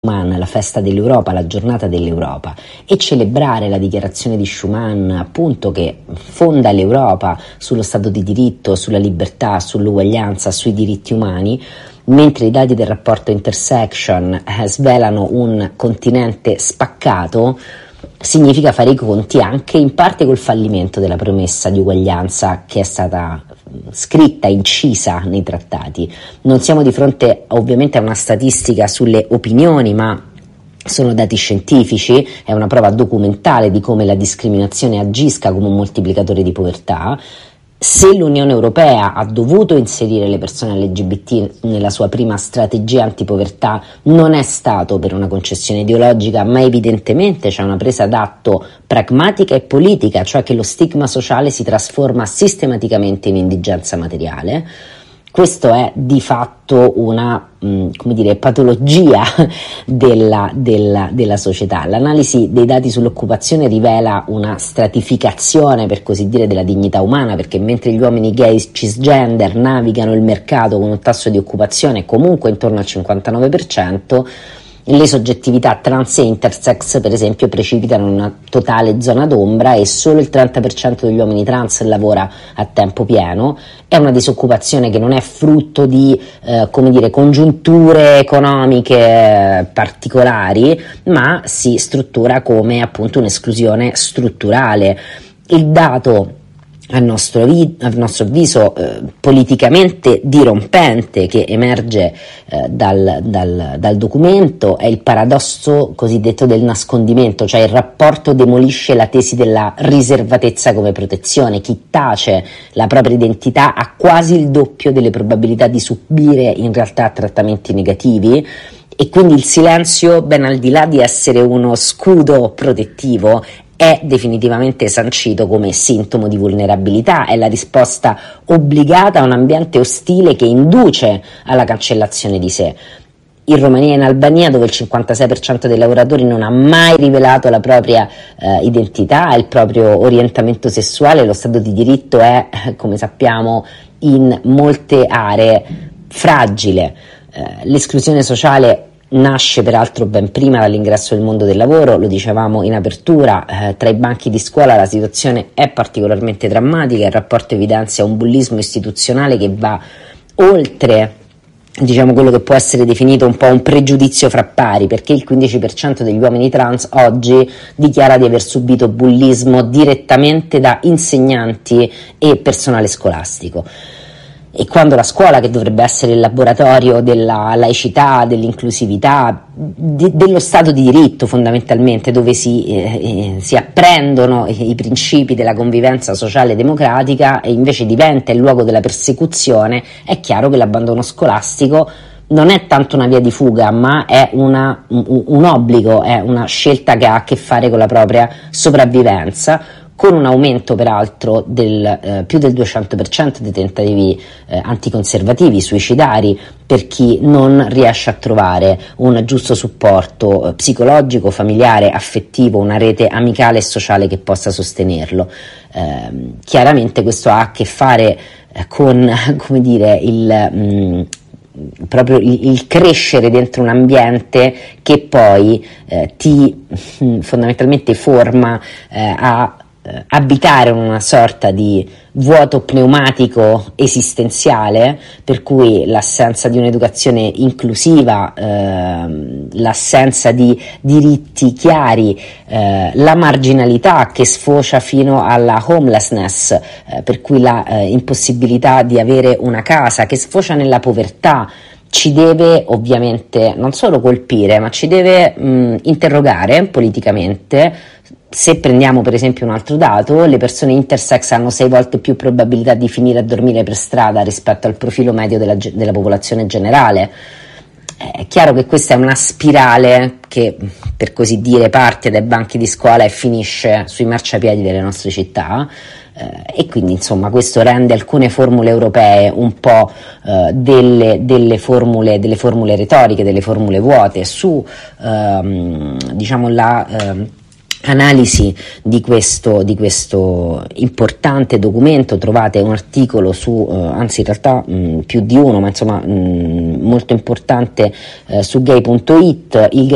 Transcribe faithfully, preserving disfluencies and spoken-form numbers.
Schuman, la festa dell'Europa, la giornata dell'Europa, e celebrare la dichiarazione di Schuman, appunto, che fonda l'Europa sullo Stato di diritto, sulla libertà, sull'uguaglianza, sui diritti umani, mentre i dati del rapporto Intersection eh, svelano un continente spaccato, significa fare i conti anche in parte col fallimento della promessa di uguaglianza che è stata scritta, incisa nei trattati. Non siamo di fronte ovviamente a una statistica sulle opinioni, ma sono dati scientifici, è una prova documentale di come la discriminazione agisca come un moltiplicatore di povertà. Se l'Unione Europea ha dovuto inserire le persone L G B T nella sua prima strategia antipovertà, non è stato per una concessione ideologica, ma evidentemente c'è una presa d'atto pragmatica e politica, cioè che lo stigma sociale si trasforma sistematicamente in indigenza materiale. Questo è di fatto una mh, come dire, patologia della, della, della società. L'analisi dei dati sull'occupazione rivela una stratificazione, per così dire, della dignità umana, perché mentre gli uomini gay cisgender navigano il mercato con un tasso di occupazione comunque intorno al cinquantanove per cento, le soggettività trans e intersex, per esempio, precipitano in una totale zona d'ombra e solo il trenta per cento degli uomini trans lavora a tempo pieno. È una disoccupazione che non è frutto di eh, come dire, congiunture economiche particolari, ma si struttura come appunto un'esclusione strutturale. Il dato a nostro, vi- a nostro avviso eh, politicamente dirompente che emerge eh, dal, dal, dal documento è il paradosso cosiddetto del nascondimento, cioè il rapporto demolisce la tesi della riservatezza come protezione. Chi tace la propria identità ha quasi il doppio delle probabilità di subire in realtà trattamenti negativi, e quindi il silenzio, ben al di là di essere uno scudo protettivo, è definitivamente sancito come sintomo di vulnerabilità, è la risposta obbligata a un ambiente ostile che induce alla cancellazione di sé. In Romania e in Albania, dove il cinquantasei per cento dei lavoratori non ha mai rivelato la propria eh, identità, il proprio orientamento sessuale, lo Stato di diritto è, come sappiamo, in molte aree fragile. Eh, l'esclusione sociale nasce peraltro ben prima dall'ingresso nel mondo del lavoro, lo dicevamo in apertura, eh, tra i banchi di scuola la situazione è particolarmente drammatica, il rapporto evidenzia un bullismo istituzionale che va oltre, diciamo, quello che può essere definito un po' un pregiudizio fra pari, perché il quindici per cento degli uomini trans oggi dichiara di aver subito bullismo direttamente da insegnanti e personale scolastico. E quando la scuola, che dovrebbe essere il laboratorio della laicità, dell'inclusività, di, dello Stato di diritto fondamentalmente, dove si, eh, si apprendono i, i principi della convivenza sociale e democratica, e invece diventa il luogo della persecuzione, è chiaro che l'abbandono scolastico non è tanto una via di fuga, ma è una, un, un obbligo, è una scelta che ha a che fare con la propria sopravvivenza, con un aumento peraltro del eh, più del duecento per cento dei tentativi eh, anticonservativi, suicidari, per chi non riesce a trovare un giusto supporto eh, psicologico, familiare, affettivo, una rete amicale e sociale che possa sostenerlo. Eh, chiaramente questo ha a che fare eh, con, come dire, il... Mh, proprio il, il crescere dentro un ambiente che poi eh, ti mh, fondamentalmente forma eh, a eh, abitare una sorta di vuoto pneumatico esistenziale, per cui l'assenza di un'educazione inclusiva, eh, l'assenza di diritti chiari, eh, la marginalità che sfocia fino alla homelessness, eh, per cui la eh, impossibilità di avere una casa, che sfocia nella povertà, ci deve ovviamente non solo colpire, ma ci deve mh, interrogare politicamente. Se prendiamo per esempio un altro dato, le persone intersex hanno sei volte più probabilità di finire a dormire per strada rispetto al profilo medio della, della popolazione generale. È chiaro che questa è una spirale che, per così dire, parte dai banchi di scuola e finisce sui marciapiedi delle nostre città, eh, e quindi insomma questo rende alcune formule europee un po' eh, delle, delle, formule, delle formule retoriche, delle formule vuote. Su ehm, diciamo la ehm, analisi di questo, di questo importante documento trovate un articolo su, eh, anzi in realtà mh, più di uno, ma insomma mh, molto importante, eh, su gay punto it. Il